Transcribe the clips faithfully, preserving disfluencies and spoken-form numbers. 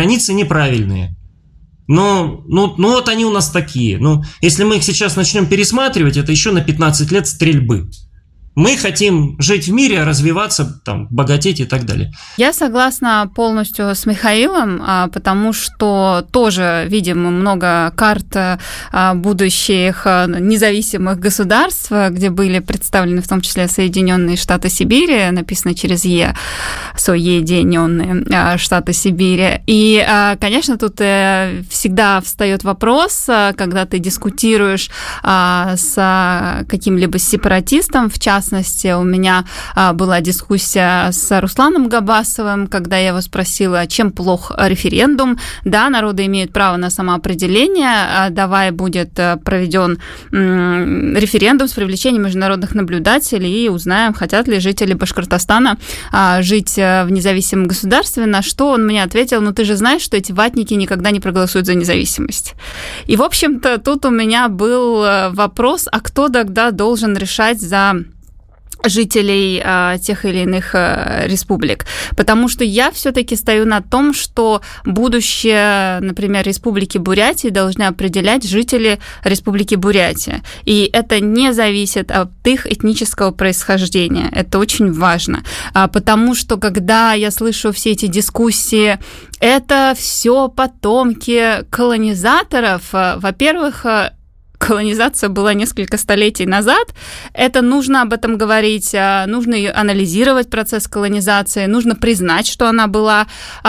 границы неправильные. Но ну, ну вот они у нас такие. Ну, если мы их сейчас начнем пересматривать, это еще на пятнадцать лет стрельбы. Мы хотим жить в мире, развиваться, там, богатеть и так далее. Я согласна полностью с Михаилом, потому что тоже видим много карт будущих независимых государств, где были представлены в том числе Соединенные Штаты Сибири, написано через «Е», Соединенные Штаты Сибири. И, конечно, тут всегда встает вопрос, когда ты дискутируешь с каким-либо сепаратистом, в частности, у меня а, была дискуссия с Русланом Габасовым, когда я его спросила, чем плох референдум. Да, народы имеют право на самоопределение, а, давай будет проведен м, референдум с привлечением международных наблюдателей и узнаем, хотят ли жители Башкортостана а, жить в независимом государстве, на что он мне ответил, ну ты же знаешь, что эти ватники никогда не проголосуют за независимость. И, в общем-то, тут у меня был вопрос, а кто тогда должен решать за жителей а, тех или иных а, республик, потому что я все-таки стою на том, что будущее, например, Республики Бурятии должны определять жители Республики Бурятия, и это не зависит от их этнического происхождения, это очень важно, а, потому что когда я слышу все эти дискуссии, это все потомки колонизаторов, а, во-первых, колонизация была несколько столетий назад, это нужно об этом говорить, нужно анализировать процесс колонизации, нужно признать, что она была,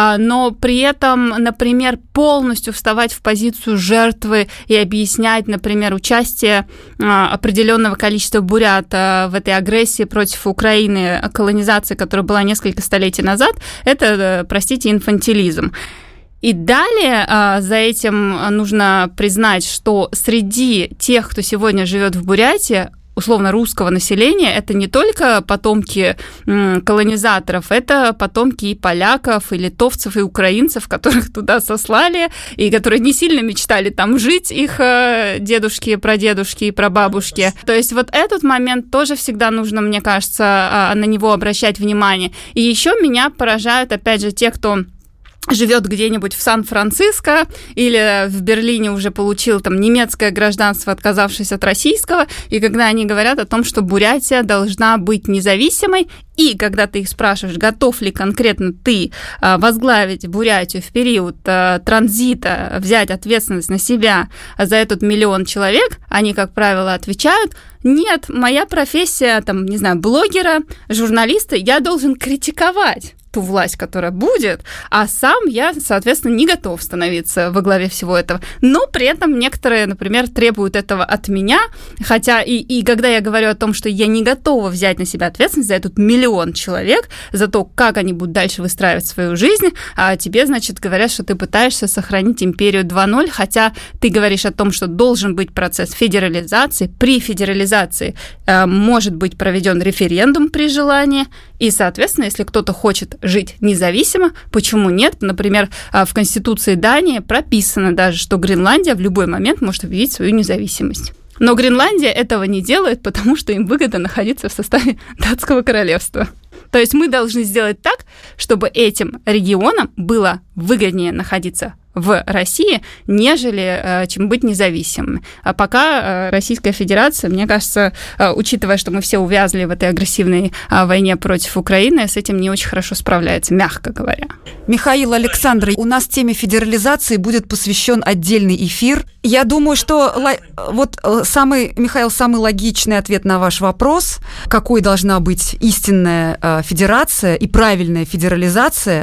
но при этом, например, полностью вставать в позицию жертвы и объяснять, например, участие определенного количества бурят в этой агрессии против Украины, колонизации, которая была несколько столетий назад, это, простите, инфантилизм. И далее за этим нужно признать, что среди тех, кто сегодня живет в Бурятии, условно русского населения, это не только потомки колонизаторов, это потомки и поляков, и литовцев, и украинцев, которых туда сослали, и которые не сильно мечтали там жить, их дедушки, прадедушки и прабабушки. То есть вот этот момент тоже всегда нужно, мне кажется, на него обращать внимание. И еще меня поражают, опять же, те, кто живет где-нибудь в Сан-Франциско или в Берлине уже получил там немецкое гражданство, отказавшись от российского, и когда они говорят о том, что Бурятия должна быть независимой, и когда ты их спрашиваешь, готов ли конкретно ты возглавить Бурятию в период транзита, взять ответственность на себя за этот миллион человек, они, как правило, отвечают: нет, моя профессия, там, не знаю, блогера, журналиста, я должен критиковать ту власть, которая будет, а сам я, соответственно, не готов становиться во главе всего этого. Но при этом некоторые, например, требуют этого от меня, хотя и, и когда я говорю о том, что я не готова взять на себя ответственность за этот миллион человек, за то, как они будут дальше выстраивать свою жизнь, а тебе, значит, говорят, что ты пытаешься сохранить империю два ноль, хотя ты говоришь о том, что должен быть процесс федерализации. При федерализации э, может быть проведен референдум при желании, и, соответственно, если кто-то хочет жить независимо, почему нет? Например, в Конституции Дании прописано даже, что Гренландия в любой момент может объявить свою независимость. Но Гренландия этого не делает, потому что им выгодно находиться в составе датского королевства. То есть мы должны сделать так, чтобы этим регионам было выгоднее находиться в России, нежели чем быть независимыми. А пока Российская Федерация, мне кажется, учитывая, что мы все увязли в этой агрессивной войне против Украины, с этим не очень хорошо справляется, мягко говоря. Михаил, Александр, у нас теме федерализации будет посвящен отдельный эфир. Я думаю, что вот самый, Михаил, самый логичный ответ на ваш вопрос, какой должна быть истинная федерация и правильная федерализация,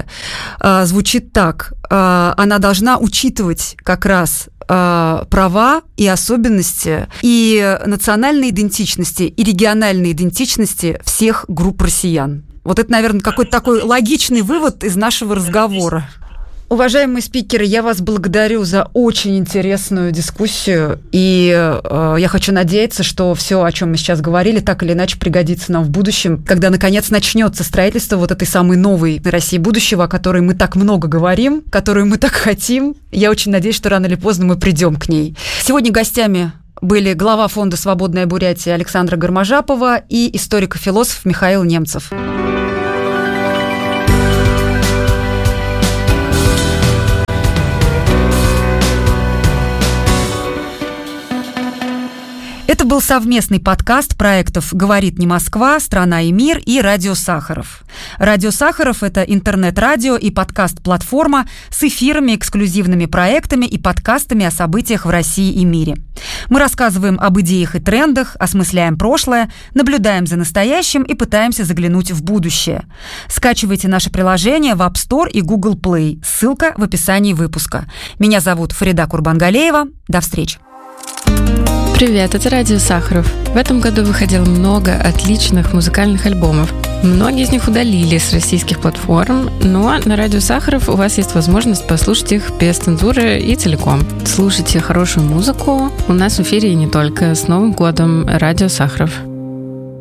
звучит так. Она должна учитывать как раз права и особенности и национальной идентичности, и региональной идентичности всех групп россиян. Вот это, наверное, какой-то такой логичный вывод из нашего разговора. Уважаемые спикеры, я вас благодарю за очень интересную дискуссию, и э, я хочу надеяться, что все, о чем мы сейчас говорили, так или иначе пригодится нам в будущем, когда, наконец, начнется строительство вот этой самой новой России будущего, о которой мы так много говорим, которую мы так хотим. Я очень надеюсь, что рано или поздно мы придем к ней. Сегодня гостями были глава фонда «Свободная Бурятия» Александра Гарможапова и историк-философ Михаил Немцев. был совместный подкаст проектов «Говорит не Москва», «Страна и мир» и «Радио Сахаров». «Радио Сахаров» — это интернет-радио и подкаст-платформа с эфирами, эксклюзивными проектами и подкастами о событиях в России и мире. Мы рассказываем об идеях и трендах, осмысляем прошлое, наблюдаем за настоящим и пытаемся заглянуть в будущее. Скачивайте наше приложение в App Store и Google Play. Ссылка в описании выпуска. Меня зовут Фарида Курбангалеева. До встречи. Привет, это Радио Сахаров. В этом году выходило много отличных музыкальных альбомов. Многие из них удалили с российских платформ, но на Радио Сахаров у вас есть возможность послушать их без цензуры и целиком. Слушайте хорошую музыку. У нас в эфире и не только. С Новым годом, Радио Сахаров.